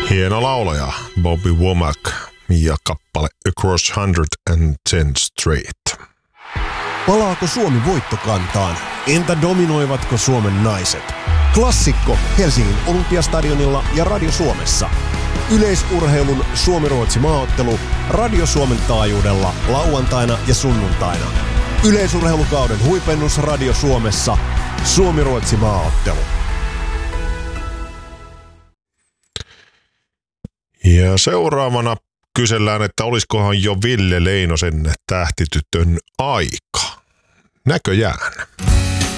Hieno laulaja Bobby Womack ja kappale Across 110th Street. Palaako Suomi voittokantaan? Entä dominoivatko Suomen naiset? Klassikko Helsingin Olympiastadionilla ja Radio Suomessa. Yleisurheilun Suomi-Ruotsi maaottelu Radio Suomen taajuudella lauantaina ja sunnuntaina. Yleisurheilukauden huipennus Radio Suomessa. Suomi-Ruotsi maaottelu. Ja seuraavana kysellään, että olisikohan jo Ville Leinosen tähtitytön aika. Näköjään.